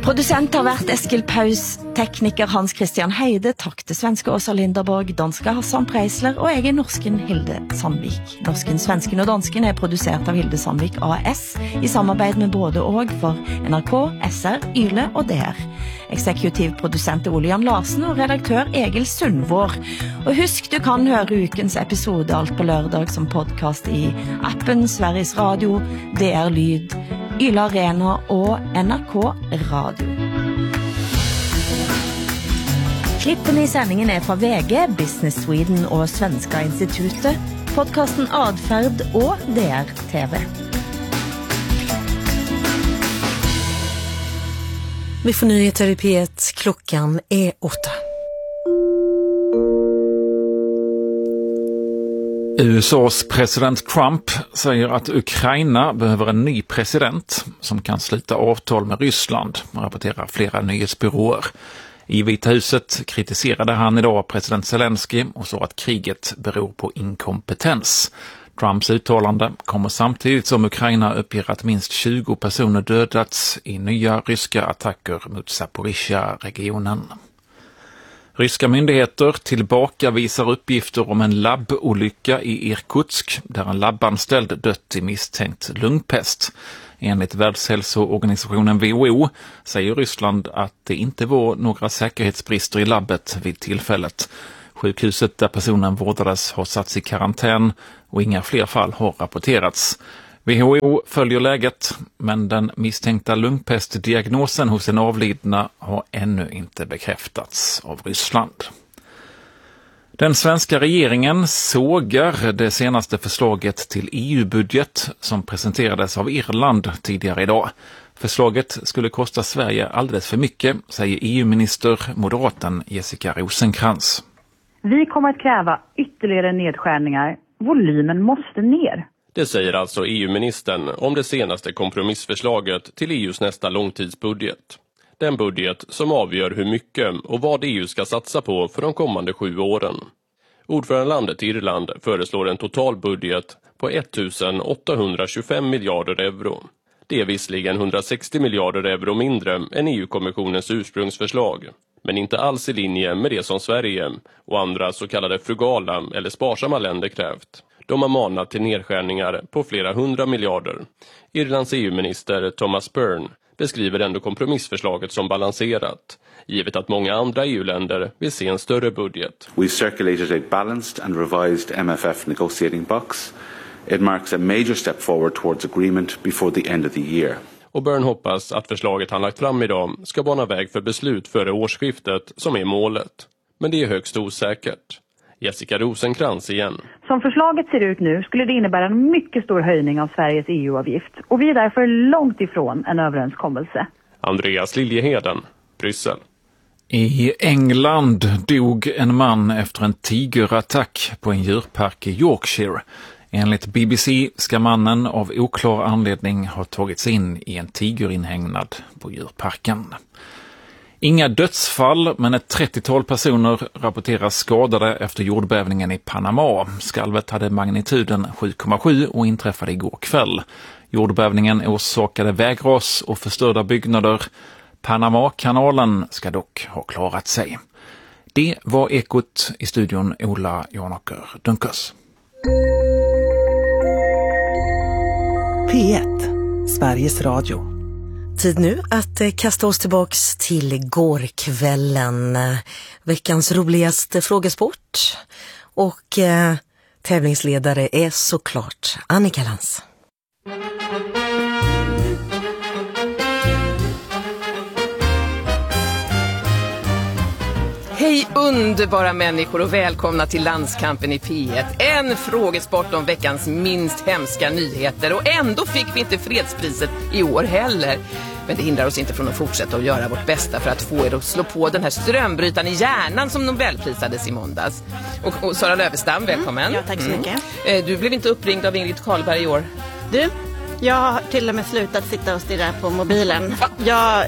Producent har vært Eskil Paus, tekniker Hans Christian Heide, takk til svenske Åsa Linderborg, danske Hassan Preisler og jeg norsken Hilde Sandvik. Norsken, svensken og dansken produsert av Hilde Sandvik AS i samarbeid med både og for NRK, SR, Yle og DR. Eksekutiv produsent Ole Jan Larsen og redaktør Egil Sundvår. Og husk, du kan høre ukens episode alt på lørdag som podcast i appen Sveriges Radio, DR Lyd, Yle Arena og NRK Radio. Klippen i sendingen fra VG, Business Sweden og Svenska Institutet, podcasten Adfärd og DR TV. Vi får nyheter i P1, klockan 8. USAs president Trump säger att Ukraina behöver en ny president som kan sluta avtal med Ryssland, rapporterar flera nyhetsbyråer. I Vita huset kritiserade han idag president Zelensky och sa att kriget beror på inkompetens. Trumps uttalande kommer samtidigt som Ukraina uppger att minst 20 personer dödats i nya ryska attacker mot Zaporizjzja-regionen. Ryska myndigheter tillbakavisar uppgifter om en labbolycka i Irkutsk där en labbanställd dött i misstänkt lungpest. Enligt Världshälsoorganisationen WHO säger Ryssland att det inte var några säkerhetsbrister i labbet vid tillfället. Sjukhuset där personen vårdades har satts i karantän och inga fler fall har rapporterats. WHO följer läget, men den misstänkta lungpestdiagnosen hos den avlidna har ännu inte bekräftats av Ryssland. Den svenska regeringen sågar det senaste förslaget till EU-budget som presenterades av Irland tidigare idag. Förslaget skulle kosta Sverige alldeles för mycket, säger EU-minister moderaten Jessica Rosenkrantz. Vi kommer att kräva ytterligare nedskärningar. Volymen måste ner. Det säger alltså EU-ministern om det senaste kompromissförslaget till EUs nästa långtidsbudget. Den budget som avgör hur mycket och vad EU ska satsa på för de kommande 7 åren. Ordförandelandet Irland föreslår en totalbudget på 1825 miljarder euro. Det är visserligen 160 miljarder euro mindre än EU-kommissionens ursprungsförslag, men inte alls i linje med det som Sverige och andra så kallade frugala eller sparsamma länder krävt. De har manat till nedskärningar på flera 100 miljarder. Irlands EU-minister Thomas Byrne beskriver ändå kompromissförslaget som balanserat, givet att många andra EU-länder vill se en större budget. We circulated a balanced and revised MFF negotiating box. It marks a major step forward towards agreement before the end of the year. Och Byrne hoppas att förslaget han lagt fram idag ska bana väg för beslut före årsskiftet som är målet. Men det är högst osäkert. Jessica Rosenkrantz igen. Som förslaget ser ut nu skulle det innebära en mycket stor höjning av Sveriges EU-avgift. Och vi är därför långt ifrån en överenskommelse. Andreas Liljeheden, Bryssel. I England dog en man efter en tigerattack på en djurpark i Yorkshire. Enligt BBC ska mannen av oklar anledning ha tagits in i en tigerinhägnad på djurparken. Inga dödsfall, men ett 30-tal personer rapporteras skadade efter jordbävningen i Panama. Skalvet hade magnituden 7,7 och inträffade igår kväll. Jordbävningen orsakade vägras och förstörda byggnader. Panama-kanalen ska dock ha klarat sig. Det var Ekot, i studion Ola Janaker Dunkers. P1, Sveriges Radio. Tid nu att kasta oss tillbaks till gårkvällen. Veckans roligaste frågesport. Och tävlingsledare är såklart Annika Lantz. Hej underbara människor och välkomna till Landskampen i P1. En frågesport om veckans minst hemska nyheter. Och ändå fick vi inte fredspriset i år heller. Men det hindrar oss inte från att fortsätta att göra vårt bästa för att få er att slå på den här strömbrytaren i hjärnan som Nobelprisades i måndags. Och Sara Lövestam, välkommen. Ja, tack så mycket. Du blev inte uppringd av Ingrid Karlberg i år. Du, jag har till och med slutat sitta och stirra på mobilen. Jag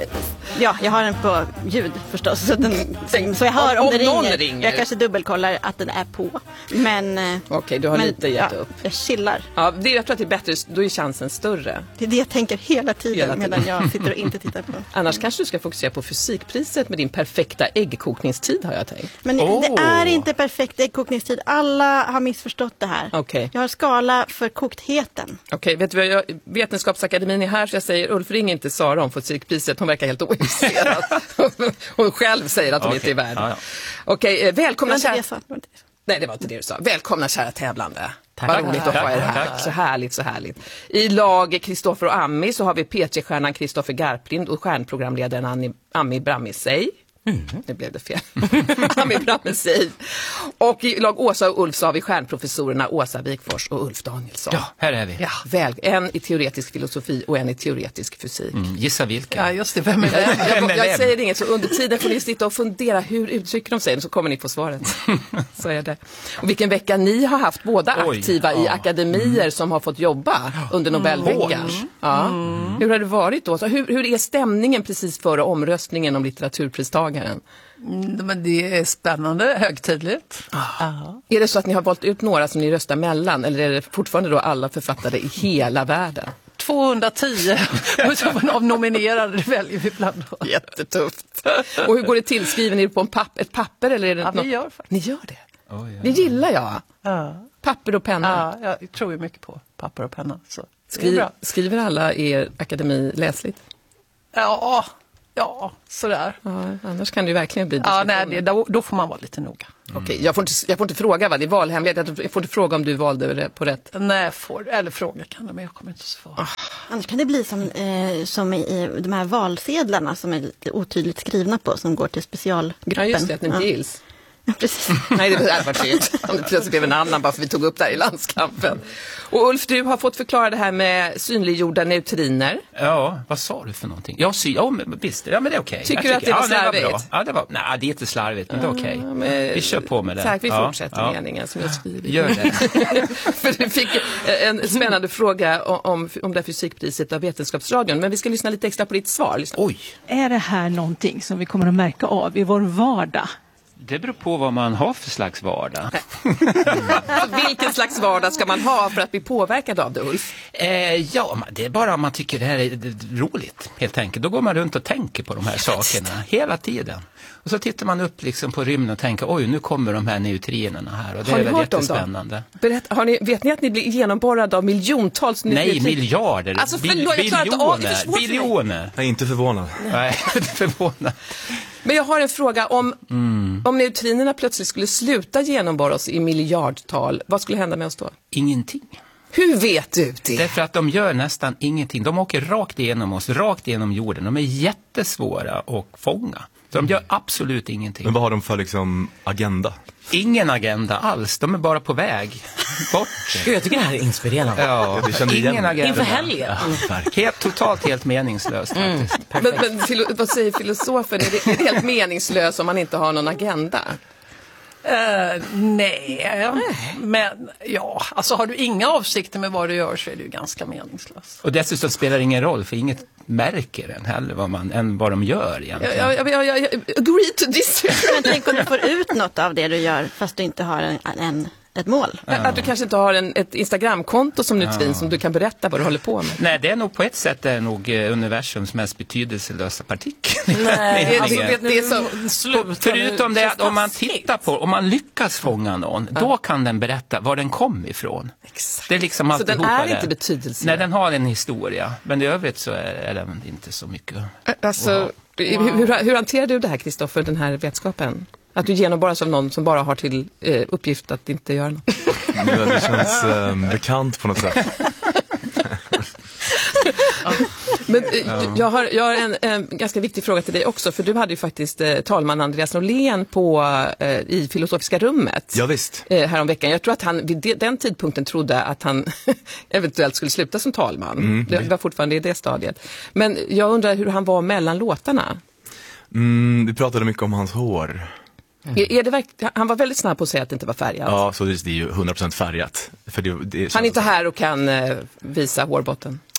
Ja, jag har den på ljud förstås. Så jag hör om det ringer. Jag kanske dubbelkollar att den är på. Men okej, du har lite gett upp. Jag chillar. Ja, jag tror att det är bättre, då är chansen större. Det är det jag tänker hela tiden medan jag sitter och inte tittar på. Annars kanske du ska fokusera på fysikpriset med din perfekta äggkokningstid, har jag tänkt. Men det är inte perfekt äggkokningstid. Alla har missförstått det här. Okay. Jag har skala för koktheten. Okej, vet du vad? Vetenskapsakademin är här, så jag säger Ulf, ring inte Sara om fysikpriset. Hon verkar helt ointresserad. Hon själv säger att hon inte är värd. Ja. Okej, välkomna kära... Nej, det var inte det du sa. Välkomna kära tävlande. Tack. Vad roligt att ha er här. Så härligt, så härligt. I lag Kristoffer och Ami så har vi P3-stjärnan Kristoffer Garplind och stjärnprogramledaren Ami Brammisey. Nu blev det fel. Ami Brammisey. Och i lag Åsa och Ulf så har vi stjärnprofessorerna Åsa Wikfors och Ulf Danielsson. Ja, här är vi. Ja, en i teoretisk filosofi och en i teoretisk fysik. Gissa vilka. Ja, just det. Vem är det? Jag säger inget, så under tiden får ni sitta och fundera hur uttrycker de sig, så kommer ni få svaret. Så är det. Och vilken vecka ni har haft båda aktiva i akademier som har fått jobba under Nobelveckan. Ja. Hur har det varit då? Så hur är stämningen precis före omröstningen om litteraturpristagaren? Men det är spännande, högtidligt. Är det så att ni har valt ut några som ni röstar mellan, eller är det fortfarande då alla författare i hela världen? 210 av nominerade väljer vi bland. Jättetufft. Och hur går det till? Skriver ni på ett papper eller är det vi gör faktiskt. Ni gör det? Det gillar jag. Papper och penna. Ja, jag tror ju mycket på papper och penna. Så skriver alla er akademi läsligt? Ja, sådär. Ja, annars kan det ju verkligen bli diskussioner. Då får man vara lite noga. Okej, jag får inte fråga, va? Det är valhemlighet. Jag får inte fråga om du valde det på rätt. Nej, eller fråga kan du, men jag kommer inte svara. Annars kan det bli som i de här valsedlarna som är lite otydligt skrivna på, som går till specialgruppen. Ja, just det, att det inte gills. Ja, precis. Nej, det var fint. Om det plötsligt blev en annan bara för vi tog upp det här i landskampen. Och Ulf, du har fått förklara det här med synliggjorda neutriner. Ja, vad sa du för någonting? Visst, men det är okej. Tycker du att det var slarvigt? Nej, det är inte slarvigt, men det är okej. Vi kör på med det. Tack, vi fortsätter meningen som jag skriver. Gör det. För du fick en spännande fråga om det här fysikpriset av Vetenskapsradion. Men vi ska lyssna lite extra på ditt svar. Oj. Är det här någonting som vi kommer att märka av i vår vardag? Det beror på vad man har för slags vardag. Vilken slags vardag ska man ha för att bli påverkad av det, Ulf? Det är bara om man tycker det här är roligt, helt enkelt. Då går man runt och tänker på de här sakerna hela tiden. Och så tittar man upp liksom på rymden och tänker, oj, nu kommer de här neutrinerna här. Och det är väl jättespännande. Vet ni att ni blir genomborrade av miljontals neutriner? Nej, miljarder. Alltså, biljoner. Jag är inte förvånad. Nej, inte förvånad. Men jag har en fråga, om neutrinerna plötsligt skulle sluta genomborra oss i miljardtal, vad skulle hända med oss då? Ingenting. Hur vet du det? Därför att de gör nästan ingenting. De åker rakt igenom oss, rakt igenom jorden. De är jättesvåra att fånga. De gör absolut ingenting. Men vad har de för agenda? Ingen agenda alls. De är bara på väg bort. Jag tycker det här är inspirerande. Ja, ingen agenda. Inför helgen. Totalt helt meningslöst faktiskt. Men vad säger filosofen? Är det helt meningslöst om man inte har någon agenda? Nej, men alltså har du inga avsikter med vad du gör så är det ju ganska meningslöst. Och dessutom spelar det ingen roll, för inget märker än heller vad de gör egentligen. Jag agree to this. Men tänk om du får ut något av det du gör fast du inte har ett mål. Att du kanske inte har ett Instagramkonto som neutrin som du kan berätta vad du håller på med. Nej, det är nog på ett sätt universums mest betydelselösa partikel. Nej, alltså, det är så förutom det att om man lyckas fånga någon, då kan den berätta var den kom ifrån. Exakt. Det är liksom så den är inte betydelselös. Nej, den har en historia, men i övrigt så är den inte så mycket. Alltså, hur hanterar du det här, Kristoffer, den här vetskapen? Att du genomborras av någon som bara har till uppgift att inte göra något. Det känns bekant på något sätt. Men jag har en ganska viktig fråga till dig också. För du hade ju faktiskt talman Andreas Norlén i Filosofiska rummet. Ja, visst. Häromveckan. Jag tror att han vid den tidpunkten trodde att han eventuellt skulle sluta som talman. Det var fortfarande i det stadiet. Men jag undrar hur han var mellan låtarna. Vi pratade mycket om hans hår. Han var väldigt snabb på att säga att det inte var färgat. Ja, så det är ju 100% färgat. För han är inte här och kan visa hårbotten.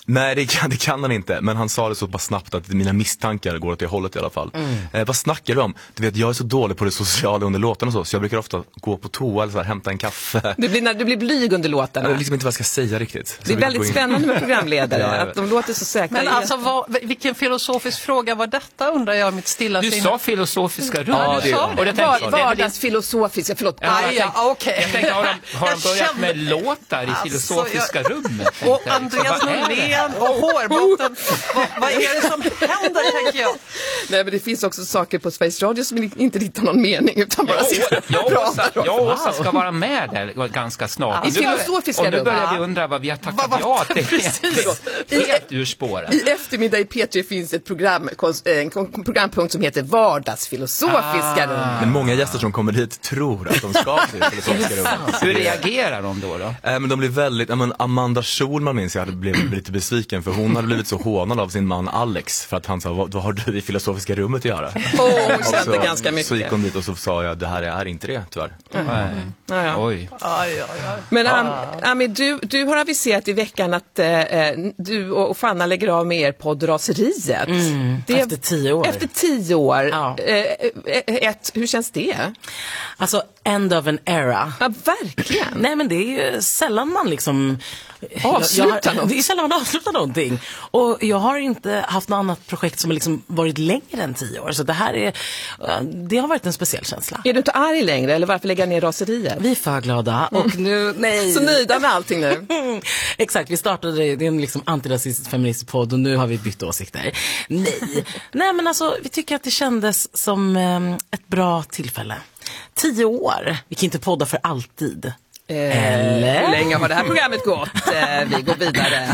Nej, det kan han inte. Men han sa det så pass snabbt att mina misstankar går åt det hållet i alla fall. Vad snackar du om? Du vet, jag är så dålig på det sociala under låtarna och så jag brukar ofta gå på toa eller så här, hämta en kaffe. Du blir blyg under låtarna. Jag vet liksom inte vad jag ska säga riktigt. Det är väldigt spännande med programledare, att de låter så säkra. Men alltså, vilken filosofisk fråga var detta, undrar jag mitt stilla sinne. Du sa filosofiska rum. Ja, du sa det. Vardagsfilosofiska, förlåt. Okej. Jag tänkte, har de börjat med låtar i filosofiska rummet? Och Andreas Norlén och hårbotten. Vad är det som händer, tänker jag? Nej, men det finns också saker på Sveriges Radio som inte hittar någon mening, utan bara jag och Åsa ska vara med där ganska snart. I filosofiska rum. Och nu börjar vi undra vad vi har tackat ja till. Helt ur spåren. I eftermiddag i P3 finns ett en programpunkt som heter Vardagsfilosofiska rum. Men många gäster som kommer hit tror att de ska till filosofiska rum. Hur reagerar de då? Men de blir väldigt, Amanda Schulman minns jag blev lite besviken för hon hade blivit så hånad av sin man Alex för att han sa, vad har du i filosofiska rummet att göra? Hon kände ganska mycket. Så gick hon dit och så sa jag, det här är inte det tyvärr. Oj. Men Ami, du har aviserat i veckan att du och Fanna lägger av med er podd Raseriet. Efter 10 år. Efter 10 år. Ja. Hur känns det? Alltså, end of an era. Ja, verkligen. Nej, men det är ju sällan man liksom avslutar något. Det är sällan man avslutar någonting. Och jag har inte haft något annat projekt som har liksom varit längre än 10 år. Så det har varit en speciell känsla. Är du inte arg längre, eller varför lägga ner Raseriet? Vi är för glada. Och nu, nej. Så nöjda med allting nu. Exakt, vi startade, det är en liksom antirasistisk feministisk podd och nu har vi bytt åsikter. Nej, men alltså vi tycker att det kändes som ett bra tillfälle. 10 år, vi kan inte podda för alltid. Eller? Hur länge har det här programmet gått? Vi går vidare.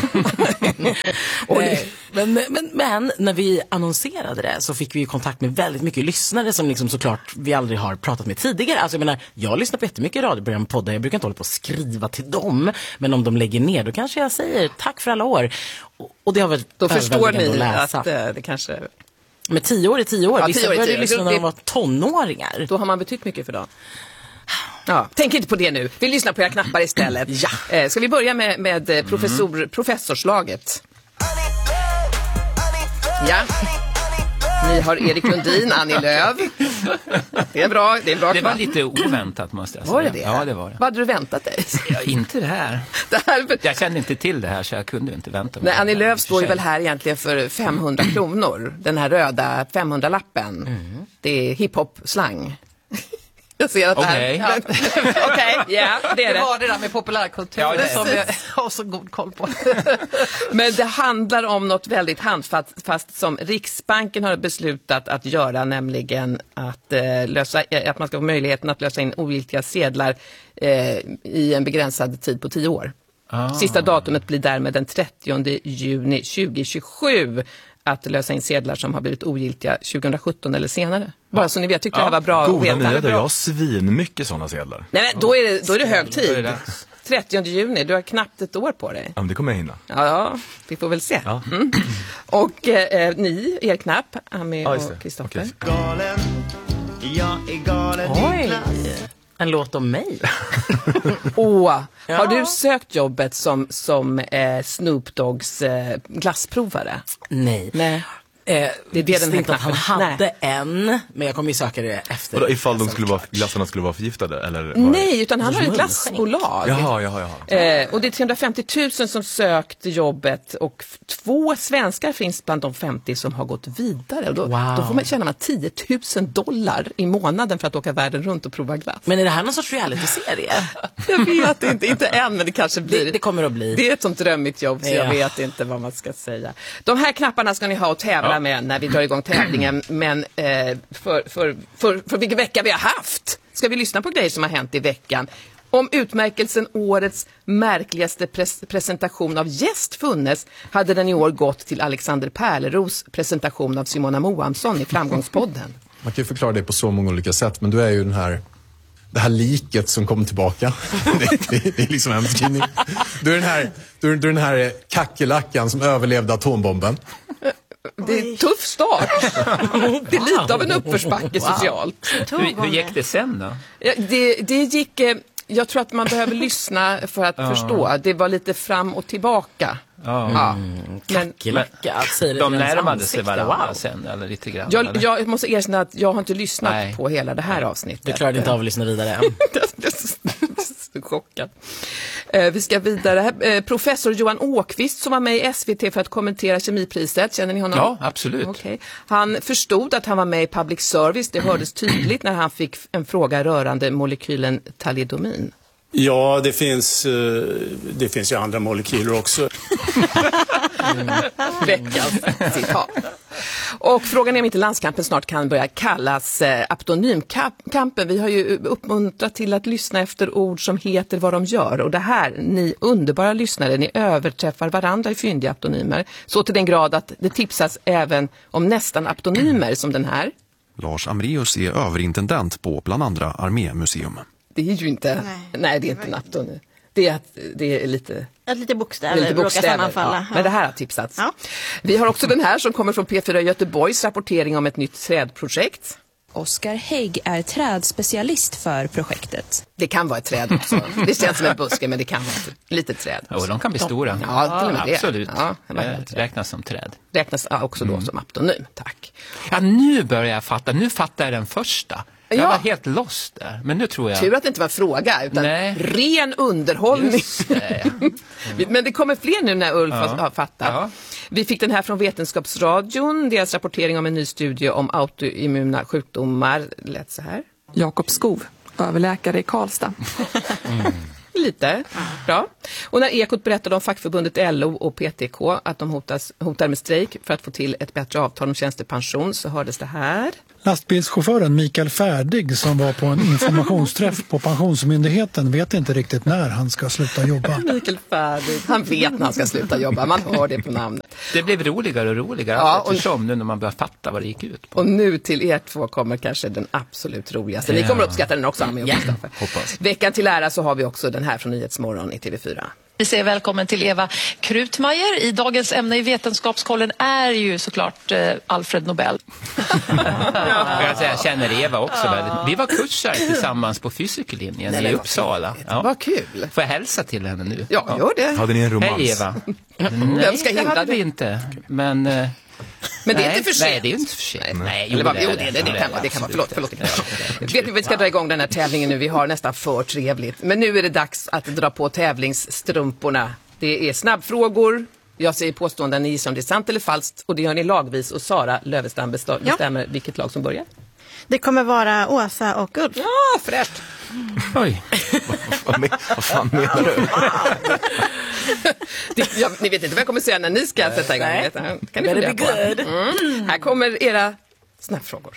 Men när vi annonserade det så fick vi kontakt med väldigt mycket lyssnare som liksom såklart vi aldrig har pratat med tidigare. Alltså jag lyssnar på jättemycket radioprogram och poddar. Jag brukar inte hålla på att skriva till dem. Men om de lägger ner, då kanske jag säger tack för alla år. Och det har varit då förstår ni att det kanske... Men 10 år är 10 år. Ja, vissa började lyssna när de var tonåringar. Då har man betytt mycket för dem. Ja, tänk inte på det nu. Vi lyssnar på era knappar istället. Ja. Ska vi börja med professorslaget? Ja. Ni har Erik Lundin, Annie Lööf. Det är bra. Det var lite oväntat, måste jag säga. Var det det? Ja, det var det. Vad hade du väntat dig? Ja, inte det här. Jag kände inte till det här så jag kunde inte vänta mig. Nej, Annie Lööf står ju väl här egentligen för 500 kronor. Den här röda 500-lappen. Det är hiphop-slang. Jag ser att Okej, ja, det är det. Det var det där med populärkultur som jag har så god koll på. Men det handlar om något väldigt handfast som Riksbanken har beslutat att göra, nämligen att att man ska få möjligheten att lösa in ogiltiga sedlar i en begränsad tid på 10 år. Sista datumet blir därmed den 30 juni 2027. Att lösa in sedlar som har blivit ogiltiga 2017 eller senare. Bara så ni vet, tyckte det här var bra. Goda nyheter, jag har svin mycket sådana sedlar. Nej, men då är det hög tid. 30 juni, du har knappt ett år på dig. Ja, men det kommer jag hinna. Ja, vi får väl se. Ja. Och ni, er knapp, Ami och Kristoffer. Galen, jag är galen. Oj, en låt om mig. Har du sökt jobbet som Snoop Doggs glassprovare? Nej. Det är det den inte att han hade en, men jag kommer ju söka det efter. Och ifall glassarna skulle vara förgiftade? Eller Nej, utan han har ett glassbolag. Jaha. Och det är 350 000 som sökt jobbet och 2 svenskar finns bland de 50 som har gått vidare. Och då får man tjäna $10,000 i månaden för att åka världen runt och prova glass. Men är det här någon sorts reality-serie? Jag vet inte än, men det kanske blir. Det kommer att bli. Det är ett sånt drömmigt jobb så jag vet inte vad man ska säga. De här knapparna ska ni ha och tävla med när vi drar igång tävlingen, men för vilken vecka vi har haft ska vi lyssna på grejer som har hänt i veckan. Om utmärkelsen årets märkligaste presentation av gäst funnes hade den i år gått till Alexander Pärleros presentation av Simona Moamsson i Framgångspodden. Man kan ju förklara det på så många olika sätt, men du är ju det här liket som kommer tillbaka. det är liksom en beskrivning. Du är den här kackerlackan som överlevde atombomben. Det är en tuff start. Det är lite av en uppförsbacke socialt. Hur gick det sen då? Det gick... Jag tror att man behöver lyssna för att förstå. Det var lite fram och tillbaka. Kackerlacka, säger de närmade ansikte, sig varandra wow. sen, eller lite grann. Jag måste erkänna att jag har inte lyssnat på hela det här avsnittet. Du klarade inte av att lyssna vidare. Chockad. Vi ska vidare. Professor Johan Åkvist som var med i SVT för att kommentera kemipriset. Känner ni honom? Ja, absolut. Okay. Han förstod att han var med i public service. Det hördes tydligt när han fick en fråga rörande molekylen talidomin. Ja, det finns ju andra molekyler också. Veckans citat. Och frågan är om inte landskampen snart kan börja kallas aptonymkampen. Vi har ju uppmuntrat till att lyssna efter ord som heter vad de gör. Och det här, ni underbara lyssnare, ni överträffar varandra i fyndiga aptonymer. Så till den grad att det tipsas även om nästan aptonymer som den här. Lars Amreus är överintendent på bland andra Armémuseum. Det är ju inte, nej det är inte en aptonym. Det är lite... Lite bokstäver brukar sammanfalla. Ja, men det här har tipsats. Ja. Vi har också den här som kommer från P4 Göteborgs rapportering om ett nytt trädprojekt. Oskar Hägg är trädspecialist för projektet. Det kan vara ett träd också. Det känns som en buske, men det kan vara ett litet träd. Ja, de kan bli stora. Ja, till och med det. Absolut. Ja, räknas som träd. Räknas också då som aptonym, tack. Ja, nu börjar jag fatta. Nu fattar jag den första. Jag var helt lost där, men nu tror jag... Tur att det inte var en fråga, utan ren underhållning. Men det kommer fler nu när Ulf har fattat. Ja. Vi fick den här från Vetenskapsradion, deras rapportering om en ny studie om autoimmuna sjukdomar. Lät så här. Jakob Skov, överläkare i Karlstad. Lite, bra. Och när Ekot berättade om fackförbundet LO och PTK att de hotar med strejk för att få till ett bättre avtal om tjänstepension så hördes det här. Lastbilschauffören Mikael Färdig som var på en informationsträff på Pensionsmyndigheten vet inte riktigt när han ska sluta jobba. Mikael Färdig, han vet när han ska sluta jobba, man hör det på namnet. Det blev roligare och roligare eftersom nu när man börjar fatta vad det gick ut på. Och nu till er två kommer kanske den absolut roligaste. Ni kommer uppskatta den också. Hoppas. Veckan till ära så har vi också den här från Nyhetsmorgon i TV4. Vi säger välkommen till Eva Krutmeier. I dagens ämne i Vetenskapskollen är ju såklart Alfred Nobel. Jag känner Eva också väldigt. Vi var kursare tillsammans på fysiklinjen i Uppsala. Vad kul. Får jag hälsa till henne nu? Ja, gör det. Hade ni en romans? Hej Eva. Vem ska hindra det hade vi inte. Men det är inte för sent. Nej, det är inte för sent. Nej, det kan vara. Förlåt. Vet ni, vi ska dra igång den här tävlingen nu. Vi har nästan för trevligt. Men nu är det dags att dra på tävlingsstrumporna. Det är snabbfrågor. Jag säger påståenden, ni gissar om det är sant eller falskt. Och det gör ni lagvis. Och Sara Lövestam bestämmer vilket lag som börjar. Det kommer vara Åsa och Ulf. Ja, fräscht. Oj. Vad fan menar du? Ni vet inte vad jag kommer säga när ni ska sätta igång. Kan ni fundera på? Här kommer era snabbfrågor.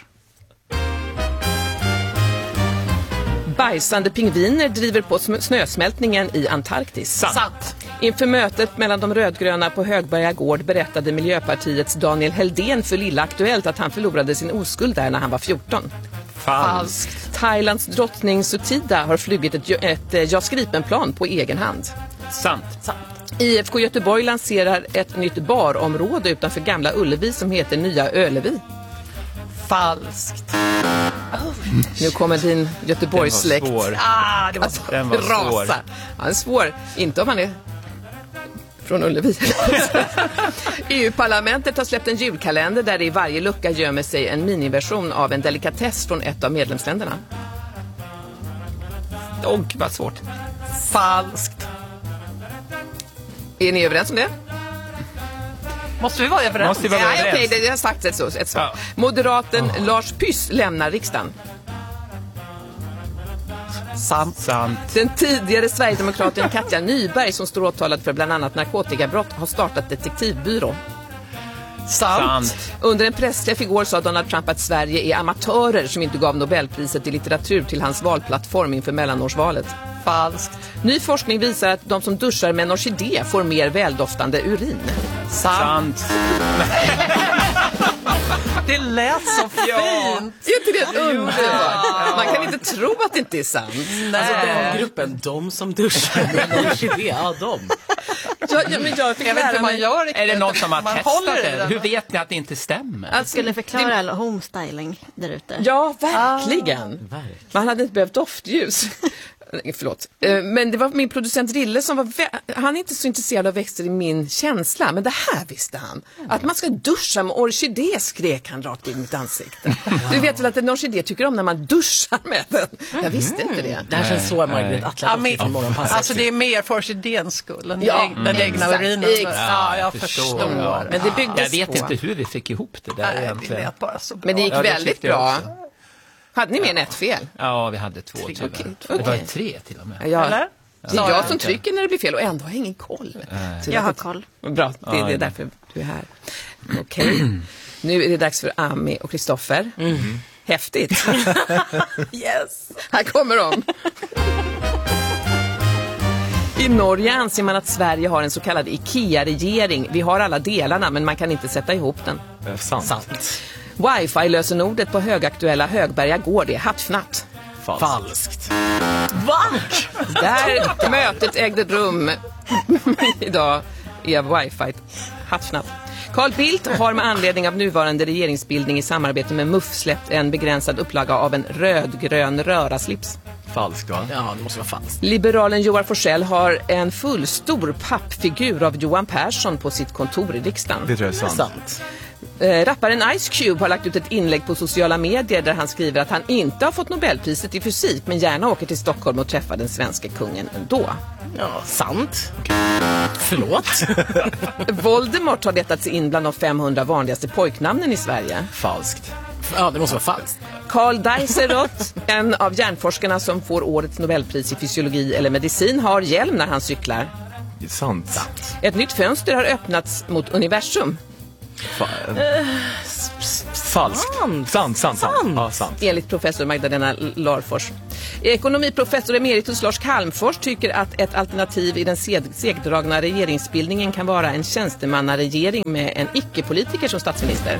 Bajsande pingviner driver på snösmältningen i Antarktis. Sant. Inför mötet mellan de rödgröna på Högberga gård berättade Miljöpartiets Daniel Heldén för Lilla Aktuellt att han förlorade sin oskuld där när han var 14. Falskt. Thailands drottning Suthida har flugit ett JAS Gripen-plan på egen hand. Sant. IFK Göteborg lanserar ett nytt barområde utanför Gamla Ullevi som heter Nya Ölevi. Falskt. Nu kommer din Göteborgssläkt. Den var svår. Den var svår. Han är svår. Inte om han är från Ullevi. EU-parlamentet har släppt en julkalender där det i varje lucka gömmer sig en miniversion av en delikatess från ett av medlemsländerna. Vad svårt. Falskt. Är ni överens om det? Måste vi vara överens? Okej, det har sagt ett svar. Ja. Moderaten Lars Pyss lämnar riksdagen. Sant. Den tidigare Sverigedemokraten Katja Nyberg som står åtalad för bland annat narkotikabrott har startat detektivbyrå. Sant. Under en pressträff igår sa Donald Trump att Sverige är amatörer som inte gav Nobelpriset i litteratur till hans valplattform inför mellanårsvalet. Falskt. Ny forskning visar att de som duschar med en orkidé får mer väldoftande urin. Sant. Det lät så fint. Är inte det underbart? Man kan inte tro att det inte är sant. Nej. Alltså den gruppen, de som duschar med en orkidé, de. Jag fick lära mig. Man gör är det någon som har testat det? Hur vet ni att det inte stämmer? Jag skulle förklara all homestyling där ute. Ja, verkligen. Man hade inte behövt doftljus. Förlåt. Men det var min producent Rille som var... Han är inte så intresserad av växter i min känsla. Men det här visste han. Att man ska duscha med orkidé, skrek han rakt in i mitt ansikte. Du vet väl att en orkidé tycker om när man duschar med den. Jag visste inte det. Det här känns så Margaret Atlas. Alltså det är mer för orkidéns skull än den egna urinen. Ja, jag förstår. Men det byggdes jag vet inte hur vi fick ihop det där egentligen. Det bara så bra. Men det gick väldigt bra. Hade ni mer än ett fel? Ja, vi hade 2 tyvärr. Okay. Det var 3 till och med. Ja. Eller? Det är jag som trycker när det blir fel och ändå har jag ingen koll. Jag har koll. Bra, det är därför du är här. Okej. Nu är det dags för Ami och Kristoffer. Häftigt. Yes. Här kommer de. I Norge anser man att Sverige har en så kallad IKEA-regering. Vi har alla delarna men man kan inte sätta ihop den. Sant. Wifi-lösenordet på högaktuella Högberga gård är hattfnatt. Falskt. Va? Där mötet ägde rum idag är wifi hattfnatt. Carl Bildt har med anledning av nuvarande regeringsbildning i samarbete med MUF släppt en begränsad upplaga av en rödgrön röraslips. Falskt, va? Ja, det måste vara falskt. Liberalen Joar Forsell har en fullstor pappfigur av Johan Persson på sitt kontor i riksdagen. Det tror jag är sant. Rapparen Ice Cube har lagt ut ett inlägg på sociala medier där han skriver att han inte har fått Nobelpriset i fysik men gärna åker till Stockholm och träffar den svenska kungen ändå. Ja, sant. Förlåt. Voldemort har letat sig in bland de 500 vanligaste pojknamnen i Sverige. Falskt. Ja, det måste vara falskt. Carl Deiserot, en av hjärnforskarna som får årets Nobelpris i fysiologi eller medicin, har hjälm när han cyklar. Sant. Ett nytt fönster har öppnats mot universum. Falskt. Sant. Ja, sant. Enligt professor Magdalena Larfors. Ekonomiprofessor emeritus Lars Calmfors tycker att ett alternativ i den segdragna regeringsbildningen kan vara en tjänstemannaregering med en icke-politiker som statsminister.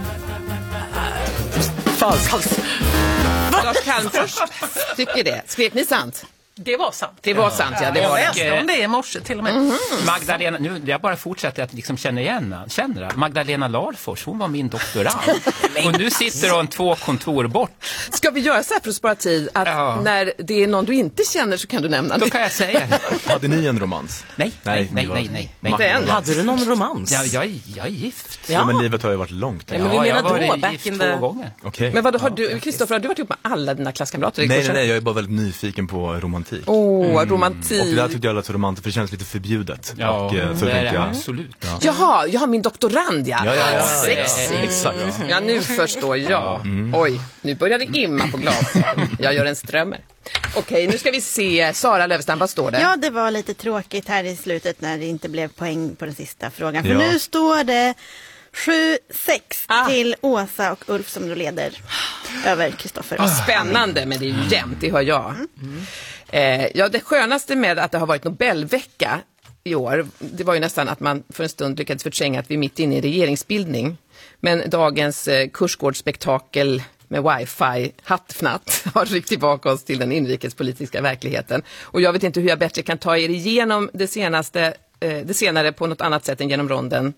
Falskt. Lars Calmfors tycker det. Skrek ni sant? Det var sant. Det var sant, ja. Det var jag läste om det i morse till och med. Magdalena, nu jag bara fortsätter att liksom känner att Magdalena Larfors, hon var min doktorand. Och nu sitter hon 2 kontor bort. Ska vi göra så här för att spara tid att när det är någon du inte känner så kan du nämna det? Då kan jag säga. Hade ni en romans? Nej. Hade du någon romans? Ja, jag är gift. Ja, men livet har ju varit långt. Ja, men vi menar jag då, back in the... 2 gånger. Okay. Men vad har du, Kristoffer, har du varit ihop med alla dina klasskamrater? Nej, jag är bara väldigt nyfiken på romantik. Romantik. Och det där tyckte jag lät så romantiskt, för det känns lite förbjudet. Ja, och, så det är jag, absolut. Ja. Jaha, jag har min doktorand, ja. Sexy. Exakt. Ja, nu förstår jag. Oj, nu börjar det imma på glas. Jag gör en strömmer. Okej, nu ska vi se. Sara Lövstam, vad står det? Ja, det var lite tråkigt här i slutet när det inte blev poäng på den sista frågan. För nu står det 7-6 till Åsa och Ulf som då leder över Kristoffer. Spännande, men det är ju jämnt, det hör jag. Ja, det skönaste med att det har varit Nobelvecka i år, det var ju nästan att man för en stund lyckades förtränga att vi är mitt inne i regeringsbildning. Men dagens kursgårdsspektakel med wifi, hattfnatt, har ryckt tillbaka oss till den inrikespolitiska verkligheten. Och jag vet inte hur jag bättre kan ta er igenom det senare på något annat sätt än genom ronden.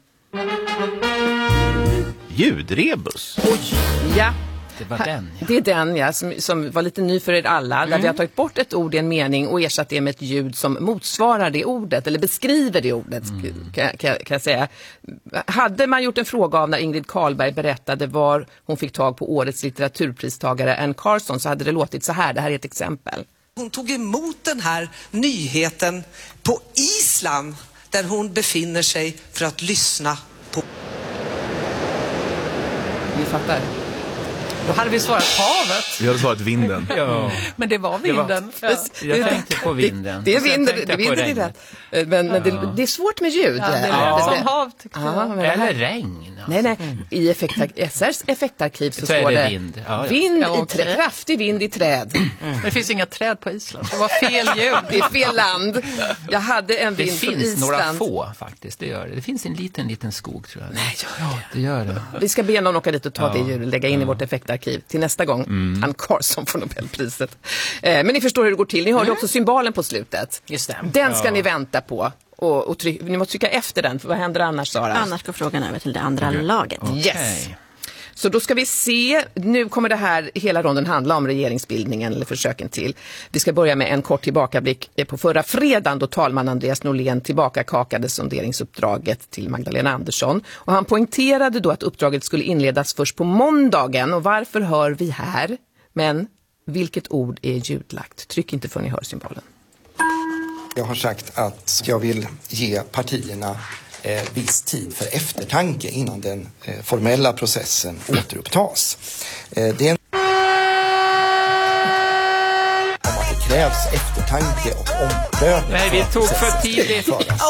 Ljudrebus. Oj, ja. Det var den, ja. Det är den, ja, som var lite ny för er alla. Där vi har tagit bort ett ord i en mening och ersatt det med ett ljud som motsvarar det ordet, eller beskriver det ordet, kan jag säga. Hade man gjort en fråga av när Ingrid Carlberg berättade var hon fick tag på årets litteraturpristagare Anne Carson, så hade det låtit så här. Det här är ett exempel. Hon tog emot den här nyheten på Island, där hon befinner sig för att lyssna på... Ni fattar. Då hade vi svarat havet. Vi hade svarat vinden. Ja. Men det var vinden. Jag tänkte på vinden. Det är vinden. Men det är svårt med ljud. Ja, det är som hav. Eller regn. Nej. I SRs effektarkiv så står det vind. Vind i träd. Kraftig vind i träd. Det finns inga träd på Island. Det var fel ljud. Det är fel land. Jag hade en vind från Island. Det finns några få faktiskt. Det gör det. Det finns en liten skog, tror jag. Nej, det gör det. Vi ska be någon åka dit och ta det ljudet, lägga in i vårt effektarkiv till nästa gång. Anne Carson får Nobelpriset. Men ni förstår hur det går till. Ni hörde också symbolen på slutet. Just det. Den ska ni vänta på. Och ni måste trycka efter den, för vad händer annars, Sara? Annars går frågan över till det andra laget. Yes. Så då ska vi se, nu kommer det här hela ronden handla om regeringsbildningen eller försöken till. Vi ska börja med en kort tillbakablick på förra fredagen då talman Andreas Norlén tillbakakakade sonderingsuppdraget till Magdalena Andersson. Och han poängterade då att uppdraget skulle inledas först på måndagen. Och varför hör vi här? Men vilket ord är ljudlagt? Tryck inte för ni hör symbolen. Jag har sagt att jag vill ge partierna viss tid för eftertanke innan den formella processen återupptas. Det är om att det krävs eftertanke och omprövning. Nej, vi tog för tidigt.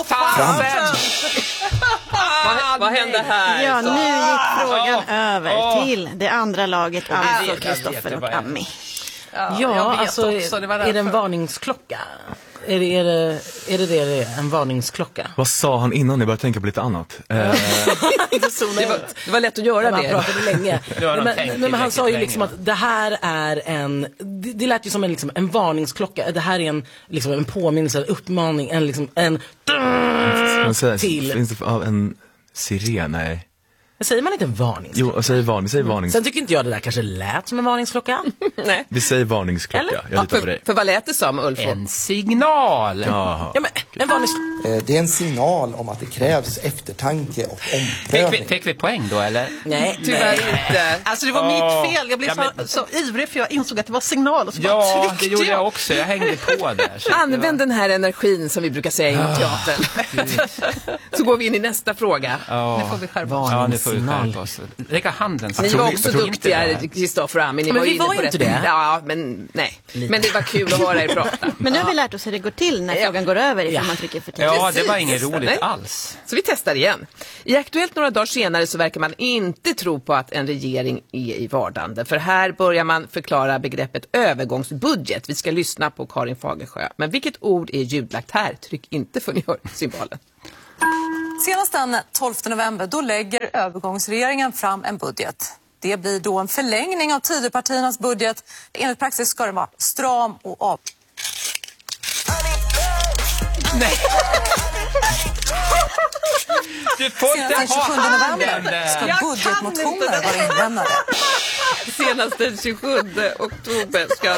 Vad hände här? Ja, nu gick frågan över till det andra laget, alltså Kristoffer och Ami. Ja, alltså är det en varningsklocka? Är det en varningsklocka? Vad sa han innan? Jag började tänka på lite annat. Det var lätt att göra man det. Pratade länge. men han sa ju liksom att det här är det lät ju som en varningsklocka. Det här är en påminnelse, en uppmaning, en till. Finns det en siren? Nej. Säger man inte en varningsklocka? Jo, vi säger varningsklocka. Sen tycker inte jag det där kanske lät som en varningsklocka. Nej. Vi säger varningsklocka. Jag litar på dig. För vad lät det som, Ulf? En signal. Ja, men en varningsklocka. Det är en signal om att det krävs eftertanke och omprövning. Fick vi poäng då, eller? Nej, tyvärr inte. Alltså det var mitt fel. Jag blev så ivrig för jag insåg att det var signal. Och så ja, det gjorde jag också. Jag hängde på där. Använd den här energin som vi brukar säga inom teatern. Så går vi in i nästa fråga. Nu får vi skärpa oss. Ja, nu får vi skärpa oss. Räcka handen. Ni var också duktiga, Kristoffer och Ami. Ni men var vi inne var på inte det. Ja, men nej. Men det var kul att höra er prata. Men nu har vi lärt oss hur det går till när frågan går över ifall man trycker för tidigt. Ja, det var inget roligt alls. Så vi testar igen. I Aktuellt några dagar senare så verkar man inte tro på att en regering är i vardande. För här börjar man förklara begreppet övergångsbudget. Vi ska lyssna på Karin Fagersjö. Men vilket ord är ljudlagt här? Tryck inte för ni hör symbolen. Senast den 12 november då lägger övergångsregeringen fram en budget. Det blir då en förlängning av Tidöpartiernas budget. Enligt praxis ska den vara stram och av... Nej! Du får inte den 27 ha november ska budgetmotioner vara inlämnade. Senast den 27 oktober ska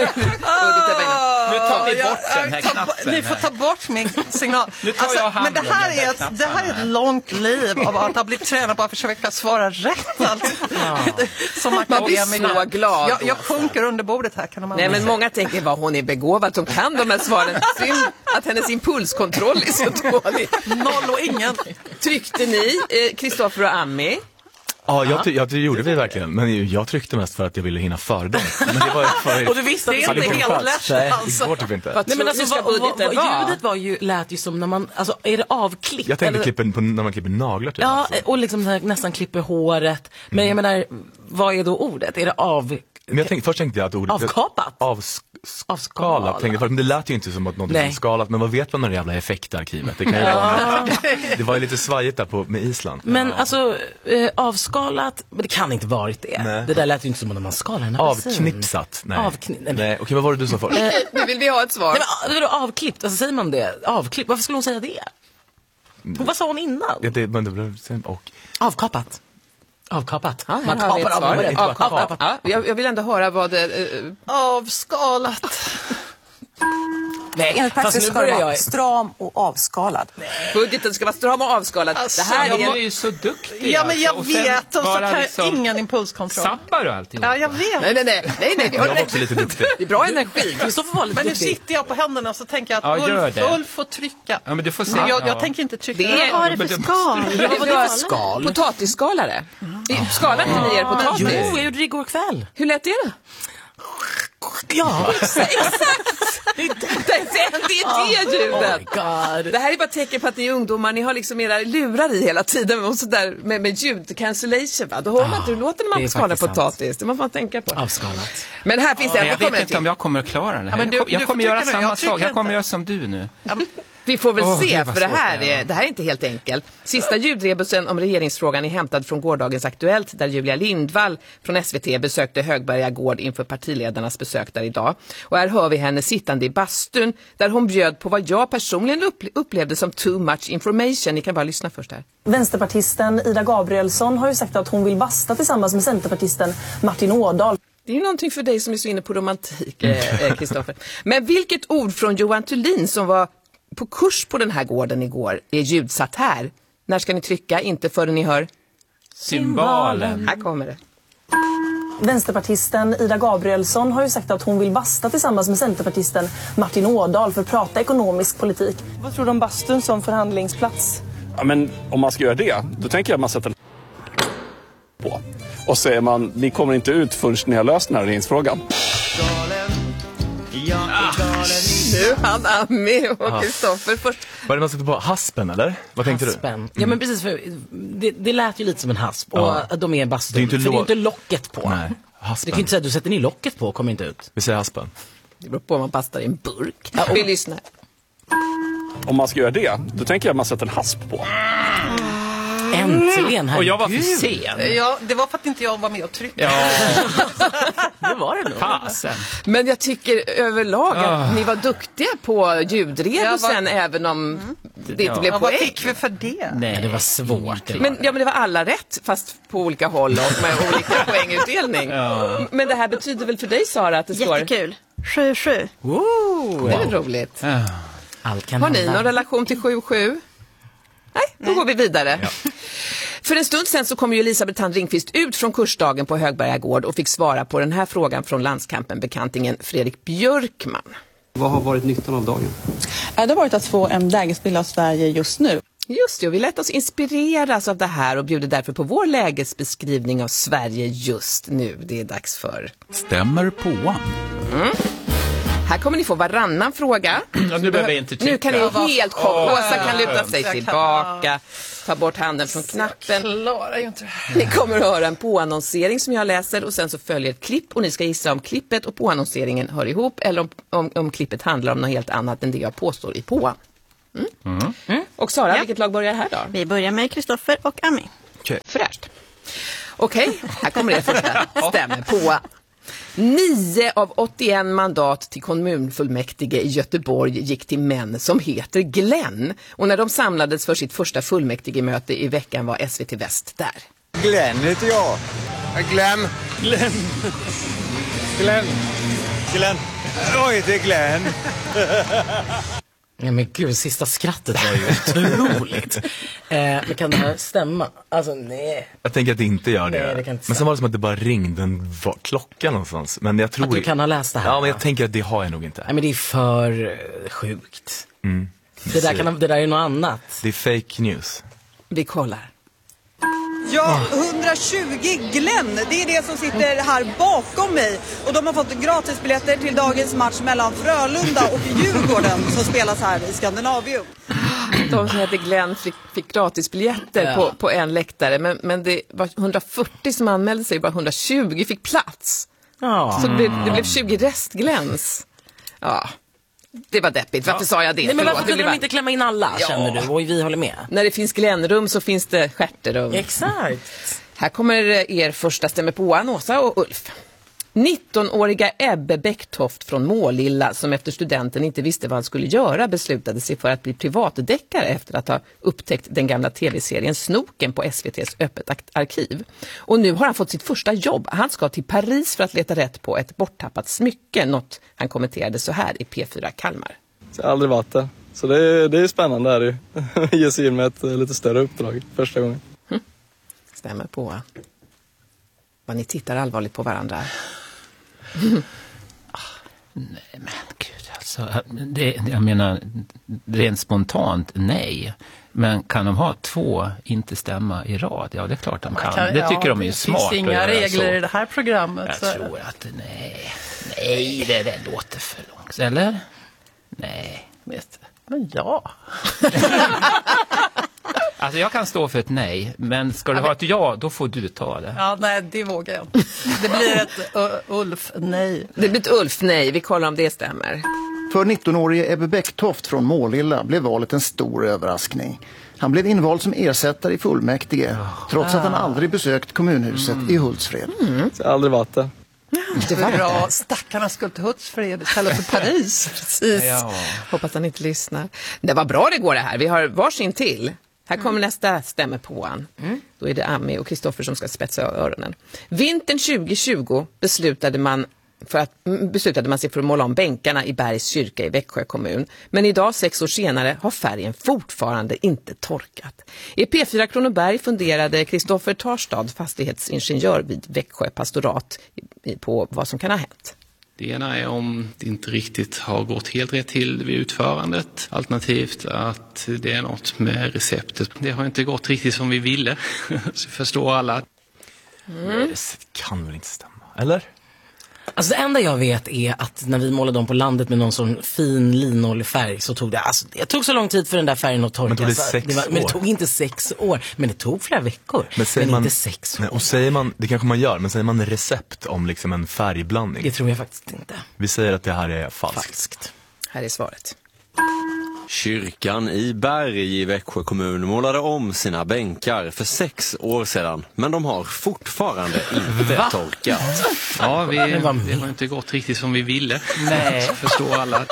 Nu tar vi bort den här knappen. Ni får ta bort min signal. Nu tar jag handen. Men det här är ett långt liv av att ha blivit tränad bara för att försöka svara rätt. Alltså. Som man blir så glad. Jag sjunker under bordet här. Kan man nej, men många tänker vad hon är begåvad som kan de här svaren. Synd att hennes impulskontroll är så dålig. Noll och ingen. Tryckte ni, Kristoffer och Ami? Ja, det gjorde vi verkligen. Men jag tryckte mest för att jag ville hinna före dem. Men det var för... Och du visste att det är inte helt lätt. Det går typ inte. Nej, men alltså, ljudet lät ju som när man, alltså är det avklipp? Jag tänkte när man klipper naglar typ. Ja, och liksom nästan klipper håret. Men jag menar, vad är då ordet? Är det men först tänkte jag att ordet... Avkapat? Avskalat. Men det lät ju inte som att något är skalat. Men vad vet man om det jävla effektarkivet? Det kan ju vara... Det var ju lite svajigt där med Island. Men alltså, avskalat... Men det kan inte varit det. Nej. Det där lät ju inte som om man skalar en avknipsat. Nej. Nej. Okej, vad var det du sa först? Nu vill vi ha ett svar. Nej, men, det är avklippt. Alltså säger man det? Avklippt. Varför skulle hon säga det? Vad sa hon innan? Avkapat. Avkapat. Ja, man kapar av. Jag vill ändå höra vad det... Avskalat. Nej, enligt praxis ska det vara stram och avskalad. Budgeten ska vara stram och avskalad. Alltså, det här är ju så duktig. Ja, men jag vet. Och så kan jag liksom ingen impulskontroll. Sappar du alltid? Ja, jag vet. Nej. Jag var också lite duktig. Det är bra energi. Men nu sitter jag på händerna och så tänker jag att Ulf får trycka. Ja, men du får se. Jag tänker inte trycka. Vad är det för skal? Vad är det för skal? Potatisskalare. Skalar inte ni er potatis? Jo, jag gjorde det igår kväll. Hur lät det då? Ja, exakt. Det är det ljudet. Det här är bara tecken på att ni är ungdomar. Ni har liksom era lurar i hela tiden och så där med ljud cancellation, va? Då hör man inte hur låter när man skalar potatis. Det måste man tänka på. Avskalat. Men här finns det jag vet inte om jag kommer att klara det här. Jag kommer göra samma sak. Jag kommer göra som du nu. Vi får väl se, för det här är inte helt enkelt. Sista ljudrebusen om regeringsfrågan är hämtad från gårdagens Aktuellt, där Julia Lindvall från SVT besökte Högberga gård inför partiledarnas besök där idag. Och här hör vi henne sittande i bastun, där hon bjöd på vad jag personligen upplevde som too much information. Ni kan bara lyssna först här. Vänsterpartisten Ida Gabrielsson har ju sagt att hon vill basta tillsammans med centerpartisten Martin Ådahl. Det är ju någonting för dig som är så inne på romantik, Kristoffer. Men vilket ord från Johan Thulin som var på kurs på den här gården igår är ljudsatt här? När ska ni trycka? Inte förrän ni hör cymbalen. Här kommer det. Vänsterpartisten Ida Gabrielsson har ju sagt att hon vill basta tillsammans med centerpartisten Martin Ådahl för att prata ekonomisk politik. Vad tror du om bastun som förhandlingsplats? Ja, men om man ska göra det, då tänker jag att man sätter på. Och säger man, ni kommer inte ut förrän ni har löst den här regeringsfrågan. Nu hann Ami och Kristoffer först. Var det man satte på haspen eller? Vad tänkte haspen. du? Ja men precis, för det lät ju lite som en hasp. Och de är en bastun. För det är inte locket på. Nej, haspen. Du kan inte säga att du sätter ner locket på och kommer inte ut. Vi säger haspen. Det beror på om man bastar i en burk. Vi lyssnar. Om man ska göra det, då tänker jag att man sätter en hasp på. Äntligen här. Och jag var för sen. Ja, det var för att inte jag var med och tryckte. Ja. Det var det nog. Fasen. Men jag tycker överlag att ni var duktiga på ljudrebusen, även om det inte blev poäng. Vad fick vi för det? Nej, det var svårt. Men det var alla rätt, fast på olika håll och med olika poängutdelning. Men det här betyder väl för dig, Sara, att det står... Jättekul. 7-7. Wow. Det är väl roligt. Har ni någon relation till 7-7? Nej, då går vi vidare. Ja. För en stund sen så kom ju Elisabeth Thand Ringqvist ut från kursdagen på Högberga gård och fick svara på den här frågan från landskampen-bekantingen Fredrik Björkman. Vad har varit nyttan av dagen? Det har varit att få en lägesbild av Sverige just nu. Just det, och vi lät oss inspireras av det här och bjuder därför på vår lägesbeskrivning av Sverige just nu. Det är dags för... Stämmer på. Här kommer ni få varannan fråga. Ja, nu behöver jag inte tycka. Nu kan ni helt chock. Åsa kan luta sig tillbaka. Ta bort handen från knappen. Klarar ju inte det. Ni kommer att höra en påannonsering som jag läser och sen så följer ett klipp och ni ska gissa om klippet och påannonseringen hör ihop eller om klippet handlar om något helt annat än det jag påstår i på. Och Sara, vilket lag börjar här då? Vi börjar med Kristoffer och Ami. Fräscht. Okej, här kommer det första. Stämmer på. 9 av 81 mandat till kommunfullmäktige i Göteborg gick till män som heter Glenn. Och när de samlades för sitt första fullmäktigemöte i veckan var SVT Väst där. Glenn heter jag. Glenn. Oj, det är Glenn. Ja, men gud, sista skrattet var ju otroligt. Men kan det här stämma? Alltså, nej. Jag tänker att det inte gör det. Nej, det kan inte men sen var det som att det bara ringde en klocka någonstans. Men jag tror... Att du kan ha läst det här? Ja, men jag tänker att det har jag nog inte. Nej, men det är för sjukt. Det där är något annat. Det är fake news. Vi kollar. Ja, 120 Glenn, det är det som sitter här bakom mig. Och de har fått gratisbiljetter till dagens match mellan Frölunda och Djurgården som spelas här i Skandinavium. De som heter Glenn fick gratisbiljetter på en läktare. Men det var 140 som anmälde sig, bara 120 fick plats. Så det blev 20 restgläns. Ja. Det var deppigt. Varför sa jag det? Nej, men varför kunde de inte klämma in alla, känner du? Och vi håller med. När det finns Glennrum så finns det stjärterum. Exakt. Här kommer er första stämmer på, Åsa och Ulf. 19-åriga Ebbe Bäcktoft från Målilla som efter studenten inte visste vad han skulle göra beslutade sig för att bli privatdeckare efter att ha upptäckt den gamla tv-serien Snoken på SVT:s öppet arkiv. Och nu har han fått sitt första jobb. Han ska till Paris för att leta rätt på ett borttappat smycke, något han kommenterade så här i P4 Kalmar. Jag har aldrig varit där, så det är spännande här ju. Ge sig in med ett lite större uppdrag första gången. Stämmer på vad ni tittar allvarligt på varandra. Nej men gud alltså, jag menar rent spontant nej, men kan de ha 2 inte stämma i rad? Ja, det är klart de kan. Det tycker de är smart. Det finns inga regler i det här programmet. Jag tror att nej, det låter för långt. Eller? Nej, vet du. Men ja. Alltså jag kan stå för ett nej, men ska du ha ett ja, då får du ta det. Ja, nej, det vågar jag inte. Det blir ett Ulf nej. Det blir ett Ulf nej, vi kollar om det stämmer. För 19-årige Ebbe Bäcktoft från Målilla blev valet en stor överraskning. Han blev invald som ersättare i fullmäktige, trots att han aldrig besökt kommunhuset i Hultsfred. Jag har aldrig varit där. Det var bra. Stackarna skulle till Hultsfred istället för Paris. Precis. Hoppas han inte lyssnar. Det var bra det går det här. Vi har varsin till. Här kommer nästa stämme på han. Då är det Ami och Kristoffer som ska spetsa öronen. Vintern 2020 beslutade man sig för att måla om bänkarna i Bergs kyrka i Växjö kommun. Men idag, 6 år senare, har färgen fortfarande inte torkat. I P4 Kronoberg funderade Kristoffer Tarstad, fastighetsingenjör vid Växjö pastorat, på vad som kan ha hänt. Det ena är om det inte riktigt har gått helt rätt till vid utförandet. Alternativt att det är något med receptet. Det har inte gått riktigt som vi ville, så förstår alla. Det kan väl inte stämma, eller? Alltså det enda jag vet är att när vi målade dem på landet med någon sån fin linollig färg så tog det tog så lång tid för den där färgen att torka. Men tog det 6 år? Men det tog inte 6 år, men det tog flera veckor. Men inte 6 år. Nej, och säger man, det kanske man gör, men säger man recept om liksom en färgblandning? Det tror jag faktiskt inte. Vi säger att det här är falskt. Här är svaret. Kyrkan i Berg i Växjö kommun målade om sina bänkar för 6 år sedan, men de har fortfarande inte torkat. Ja, det har inte gått riktigt som vi ville. Nej, förstår alla.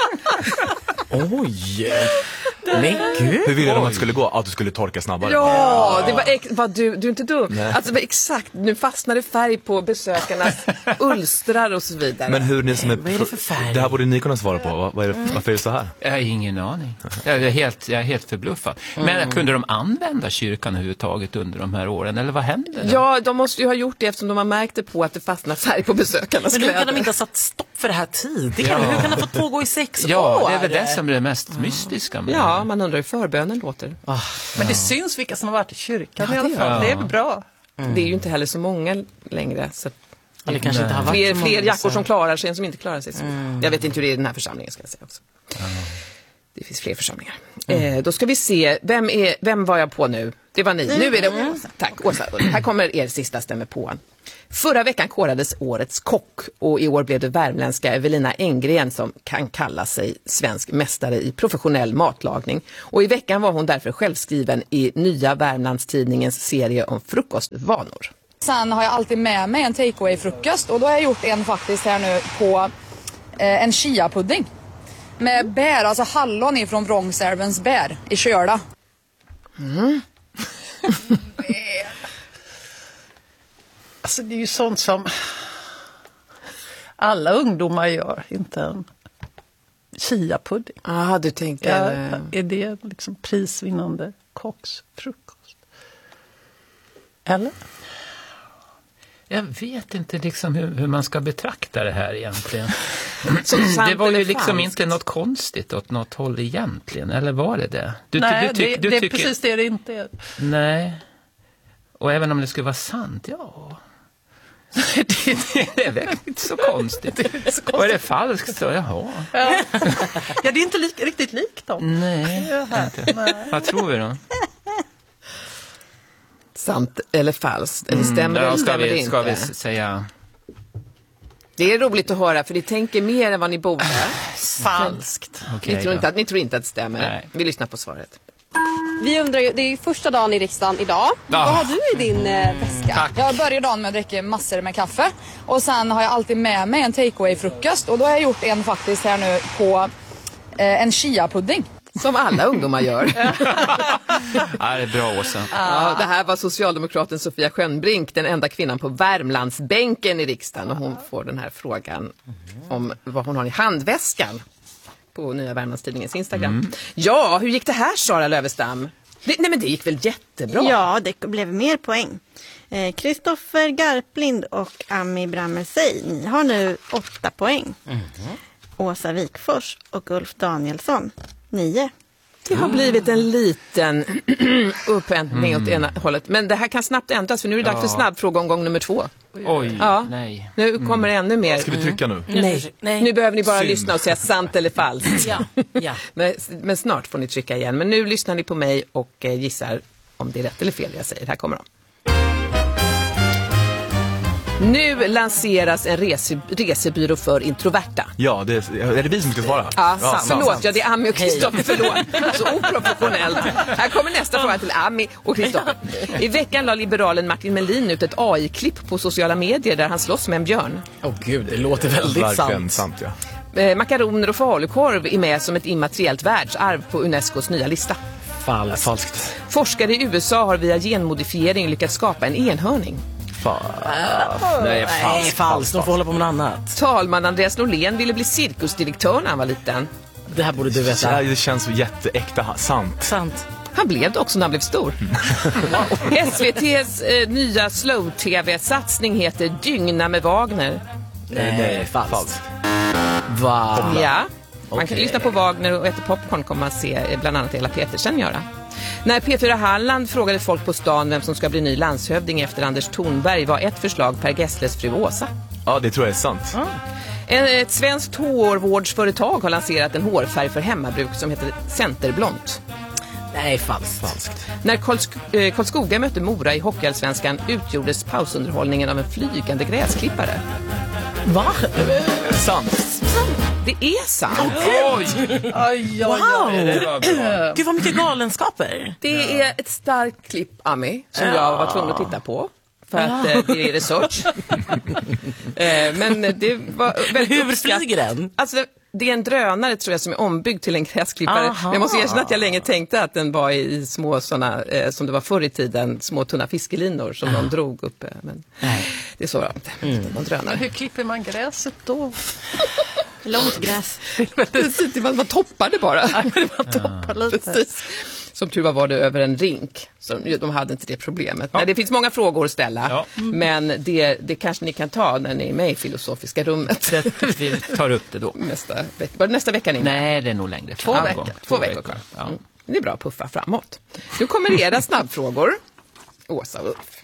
Oj! Men gud. Hur ville de att det skulle gå? Att du skulle torka snabbare? Ja, det var du är inte dum. Alltså det var exakt, nu fastnade färg på besökarnas ulstrar och så vidare. Men hur ni som är... Vad är det för färg? Det här borde ni kunna svara på. Varför är det så här? Jag har ingen aning. Jag är helt förbluffad. Men kunde de använda kyrkan överhuvudtaget under de här åren? Eller vad hände? Ja, de måste ju ha gjort det eftersom de har märkt det på att det fastnar färg på besökarnas kläder. Men hur kan de inte ha satt stopp för det här tidigare? Hur kan det få pågå i 6 år? Ja, det är väl det som är det mest mystiska med Ja, man undrar hur förbönen låter. Men det syns vilka som har varit i kyrkan i alla fall. Det är bra. Det är ju inte heller så många längre. Så det kanske inte har varit fler jackor som klarar sig än som inte klarar sig. Jag vet inte hur det är i den här församlingen, ska jag säga också. Det finns fler församlingar. Då ska vi se, vem var jag på nu? Det var ni. Nu är det Åsa. Tack, Åsa. Här kommer er sista stämme på. Förra veckan korades årets kock och i år blev det värmländska Evelina Engren som kan kalla sig svensk mästare i professionell matlagning. Och i veckan var hon därför självskriven i nya Värmlandstidningens serie om frukostvanor. Sen har jag alltid med mig en takeaway-frukost och då har jag gjort en faktiskt här nu på en chia-pudding. Med bär, alltså hallon ifrån Vrångsälvens bär i Körda. Alltså det är ju sånt som alla ungdomar gör, inte en chia-pudding. Ah, du tänker... Är det liksom prisvinnande kocksfrukost? Eller? Jag vet inte liksom hur man ska betrakta det här egentligen. Det var ju liksom inte något konstigt åt något håll egentligen, eller var det det? Nej, det är precis det det inte är. Nej. Och även om det skulle vara sant, ja. det är väl inte så konstigt. Och är det falskt så, jaha. Ja, det är inte riktigt likt dem. Nej. Vad tror vi då? Sant eller falskt? Eller stämmer det eller stämmer det inte? Ska vi säga... Det är roligt att höra, för ni tänker mer än vad ni borde. Falskt. Ni tror inte att det stämmer. Nej. Vi lyssnar på svaret. Vi undrar ju, det är ju första dagen i riksdagen idag. Vad har du i din väska? Tack. Jag börjar dagen med att dricka massor med kaffe. Och sen har jag alltid med mig en takeaway-frukost. Och då har jag gjort en faktiskt här nu på en chia-pudding. Som alla ungdomar gör. Ja, det är bra, Åsa. Ja, det här var socialdemokraten Sofia Schönbrink, den enda kvinnan på Värmlandsbänken i riksdagen. Och hon får den här frågan om vad hon har i handväskan på Nya Värmlandstidningens Instagram. Ja, hur gick det här, Sara Lövestam? Men det gick väl jättebra? Ja, det blev mer poäng. Kristoffer Garplind och Ami Brammelsej, ni har nu 8 poäng. Åsa Wikfors och Ulf Danielsson 9. Det har blivit en liten upphämtning åt ena hållet. Men det här kan snabbt ändras, för nu är det dags för snabbfrågeomgång nummer 2. Oj, nej. Nu kommer ännu mer. Ska vi trycka nu? Nej. Nu behöver ni bara lyssna och säga sant eller falskt. Ja. Men snart får ni trycka igen. Men nu lyssnar ni på mig och gissar om det är rätt eller fel jag säger. Här kommer de. Nu lanseras en resebyrå för introverta. Ja, är det vi som ska svara? Ja, förlåt. Ja, det är Ami och Kristoffer. Förlåt. Så oprofessionellt. Här kommer nästa fråga till Ami och Kristoffer. I veckan la liberalen Martin Melin ut ett AI-klipp på sociala medier där han slåss med en björn. Gud, det låter väldigt sant. Ja. Makaroner och falukorv är med som ett immateriellt världsarv på Unescos nya lista. Falskt. Forskare i USA har via genmodifiering lyckats skapa en enhörning. Nej, falskt. De får hålla på med något annat. Talman Andreas Norlén ville bli cirkusdirektör när han var liten. Det här borde du veta. Det känns så jätteäkta. Sant. Han blev det också när han blev stor. SVT:s nya slow-tv-satsning heter Dygna med Wagner. Nej, falskt. Ja, man kan lyssna på Wagner och äta popcorn kommer man se bland annat Ella Petersen göra. När P4 Halland frågade folk på stan vem som ska bli ny landshövding efter Anders Thornberg var ett förslag Per Gessles fru Åsa. Ja, det tror jag är sant. Ett svenskt hårvårdsföretag har lanserat en hårfärg för hemmabruk som heter Centerblont. Nej, falskt. När Karlskoga mötte Mora i Hockeyallsvenskan utgjordes pausunderhållningen av en flygande gräsklippare. Va? Sant. Det är sant. Oj. Wow. Gud, vad mycket galenskaper. Det är ett starkt klipp, Ami, som jag var tvungen att titta på. För att det är research. Men det var väldigt Hur flyger den? Alltså, det är en drönare tror jag som är ombyggd till en gräsklippare. Men jag måste erkänna att jag länge tänkte att den var i små sådana, som det var förr i tiden, små tunna fiskelinor som de drog upp. Men det är så bra. En drönare. Hur klipper man gräset då? Långt gräs. Man toppar det bara. Man toppar lite. Precis. Som tur var det över en rink. Så de hade inte det problemet. Ja. Nej, det finns många frågor att ställa. Ja. Men det kanske ni kan ta när ni är med i filosofiska rummet. Vi tar upp det då. Nästa vecka ni? Nej, det är nog längre. Två veckor kvar. Ja. Det är bra att puffa framåt. Nu kommer era snabbfrågor. Åsa och Ulf.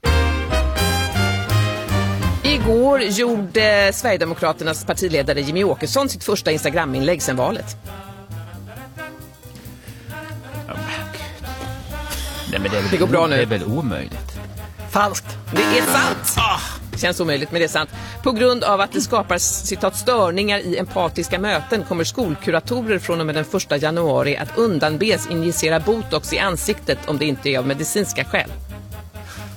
Igår gjorde Sverigedemokraternas partiledare Jimmy Åkesson sitt första Instagram-inlägg sedan valet. Nej, men det går bra nu. Det är väl omöjligt. Falskt. Det är sant. Känns omöjligt, men det är sant. På grund av att det skapar citat störningar i empatiska möten kommer skolkuratorer från och med den 1 januari att undanbes injicera botox i ansiktet om det inte är av medicinska skäl.